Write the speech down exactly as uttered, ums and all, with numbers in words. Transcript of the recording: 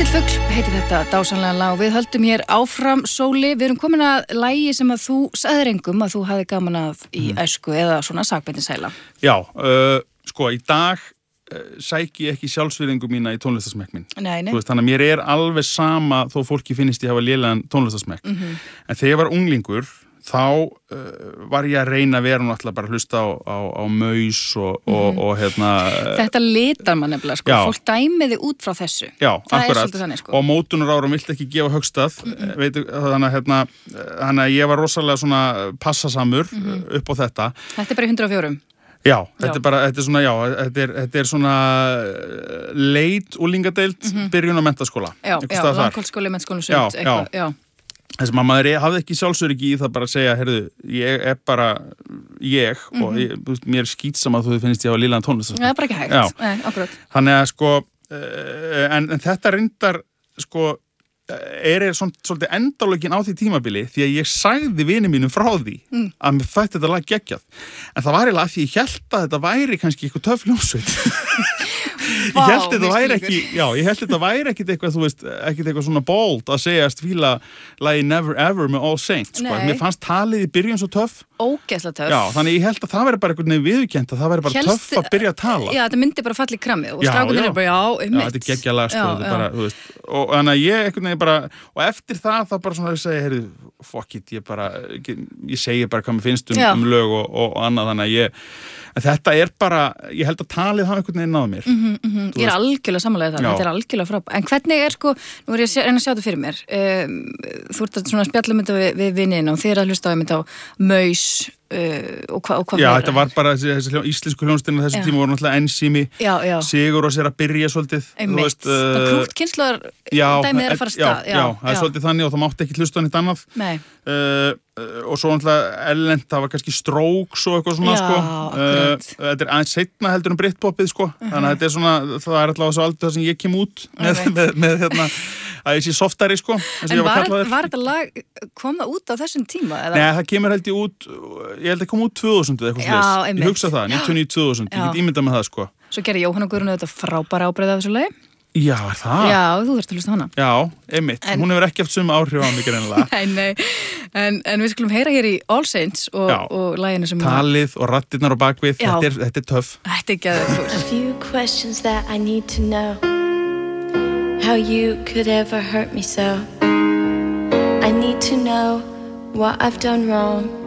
Lítill fugl heitir þetta dásamlega lag og við höldum hér áfram Sóli. Við erum komin að lagi sem að þú sagðir engum að þú hafði gaman að í mm. æsku eða svona sakbeintinsæla. Já, uh, sko í dag uh, sæki ég ekki sjálfsvirðingu mína í tónlistarsmekk minn. Nei, nei. Þú veist, þannig að mér er alveg sama þó fólki finnist ég hafa lélegan tónlistarsmekk. Mm-hmm. En þegar ég var unglingur þá uh, var ég að reyna að vera náttúrulega bara að hlusta á, á, á maus og, mm. og, og hérna... Þetta litar mann nefnilega, sko. Já. Fólk dæmiði út frá þessu. Já, það akkurat. Er svolítið þannig, sko. Og mótunar árum vilt ekki gefa högstað, mm-hmm. veitu, þannig að hérna, þannig að ég var rosalega svona passasamur mm-hmm. upp á þetta. Þetta er bara í hundrað og fjórum. Já, þetta já. er bara, þetta er svona, já, þetta er, þetta er svona leit úlingadeild mm-hmm. byrjun á menntaskóla. Já, já, langholtsskóli, menntaskóli, sund, eitthvað, já. Þess að maður hafði ekki sjálfsöryggi í það bara að segja, heyrðu, ég er bara ég mm-hmm. og ég, veist, mér er skýtsam að þú finnst ég á lílan tónlist. Það er bara ekki hægt, nei, akkurat. Þannig að sko, en, en þetta reyndar, sko, er svona, svolítið endalögin á því tímabili því að ég sagði vinum mínum frá því mm. að mér þætti þetta lag geggjað. En það var eiginlega að því ég held að þetta væri kannski eitthvað töff hljómsveit. Ég held þetta væri ekki, já, ég held þetta væri ekkit eitthvað, þú veist, ekkit eitthvað svona bold að segjast fíla lagi Never Ever með All Saints, sko. Mér fannst talið í byrjun svo töff. Ógeðslega töff. Já, þannig ég held að það væri bara eitthvað nefn viðurkennt að það væri bara Helst, töff að byrja að tala. Já, þetta myndi bara falla í krammið og strákunir er bara, já, einmitt. Já, þetta er geggjalag, sko, þetta er bara, þú veist, og þannig að ég eitthvað nefn bara, og eftir það þá bara svona að segja, heyrðu, fuck it, ég bara, ég segi bara hvað mér finnst um, um lög og, og, og annað, þannig að ég, en þetta er bara, ég held að talið hafa einhvern veginn náð mér. Mm-hmm, mm-hmm. Ég er algjörlega samanlega það, þetta er algjörlega frábært. En hvernig er sko, nú er ég að reyna að sjá þetta fyrir mér, um, þú ert að svona spjalla mynda við, við vinina og þið er að hlusta á mynda á maus uh, og hvað hva Já, meira? Þetta var bara þessi, þessi hljó, íslensku hljónstina þessi já. Tíma voru náttúrulega ensími, já, já. Sigur og sér að byrja svolítið. Einmitt, það uh, krútt kynsluðar dæmið er að fara að stað. Já, já, já, það er svolítið þannig og það mátti ekki hlusta á neitt annað. Nei. Uh, og svo náttúrulega ellend, það var kannski Strokes og eitthvað svona, já, sko. Uh, þetta er aðeins seinna heldur um Britpopið, sko. Uh-huh. Þannig að þetta er svona, það er alltaf svo aldrei það sem ég kem út með, með, með, með hérna, að ég sé softari, sko. En var, var þetta lag, kom það út á þessum tíma? Eða? Nei, það kemur held ég út, ég held að koma út tvö þúsund eða eitthvað sless. Ég hugsa það, níutíu og níu tvö þúsund, ég get ímyndað með það, sko. Svo gerði Jóhanna Guðrún þetta frábæra ábreiða af þessu lagi. Já, það? Já, þú þurft að hlusta hana. Já, einmitt. En... Hún hefur ekki haft sömu áhrif á mig greinlega. Nei, nei. En, en við skulum heyra hér í All Saints og, og laginu sem... Talið og rattirnar á bakvið, þetta er, þetta er töff. Þetta er geðveikt. A few questions that I need to know How you could ever hurt me so I need to know what I've done wrong